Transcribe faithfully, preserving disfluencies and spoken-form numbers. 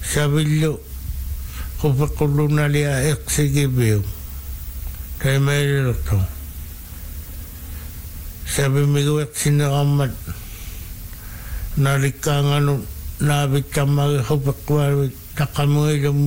sabillo kupakullunalia eksigibiu kaimaililoto sabi migu eksinaqammat nalikkaanganu naavittamagi hupakkuarvit taqamuilum